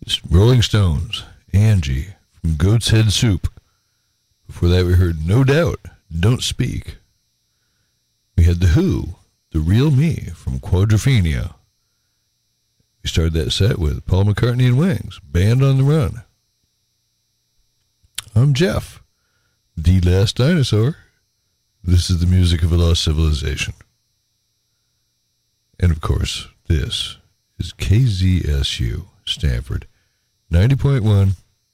Rolling Stones, Angie, from Goat's Head Soup. Before that we heard No Doubt, Don't Speak. We had The Who, The Real Me, from Quadrophenia. We started that set with Paul McCartney and Wings, Band on the Run. I'm Jeff, the last dinosaur. This is the music of a lost civilization. And of course, this is KZSU, Stanford, 90.1.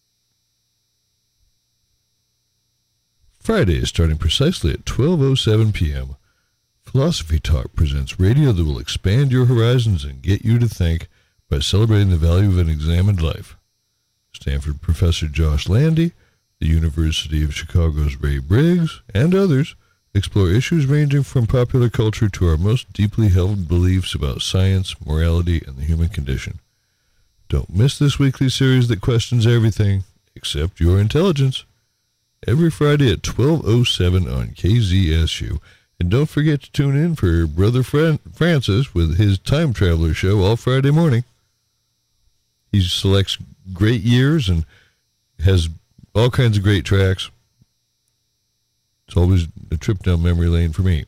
Friday is starting precisely at 12:07 p.m. Philosophy Talk presents radio that will expand your horizons and get you to think by celebrating the value of an examined life. Stanford Professor Josh Landy, the University of Chicago's Ray Briggs, and others explore issues ranging from popular culture to our most deeply held beliefs about science, morality, and the human condition. Don't miss this weekly series that questions everything except your intelligence. Every Friday at 12:07 on KZSU. And don't forget to tune in for Brother Francis with his Time Traveler show all Friday morning. He selects great years and has all kinds of great tracks. It's always a trip down memory lane for me.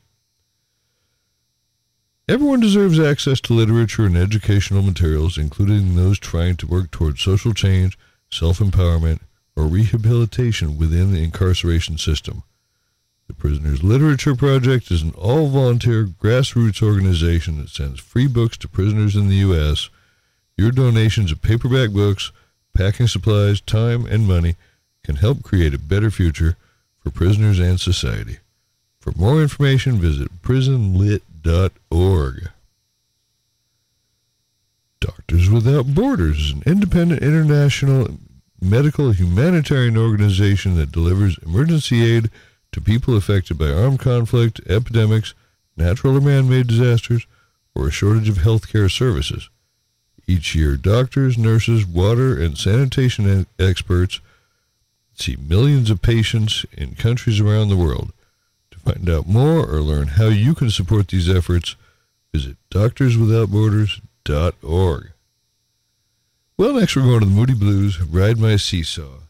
Everyone deserves access to literature and educational materials, including those trying to work towards social change, self-empowerment, or rehabilitation within the incarceration system. The Prisoners Literature Project is an all-volunteer grassroots organization that sends free books to prisoners in the U.S. Your donations of paperback books, packing supplies, time, and money can help create a better future for prisoners and society. For more information, visit prisonlit.org. Doctors Without Borders is an independent international medical humanitarian organization that delivers emergency aid to people affected by armed conflict, epidemics, natural or man-made disasters, or a shortage of healthcare services. Each year, doctors, nurses, water, and sanitation experts see millions of patients in countries around the world. To find out more or learn how you can support these efforts, visit doctorswithoutborders.org. Well, next we're going to the Moody Blues, Ride My Seesaw.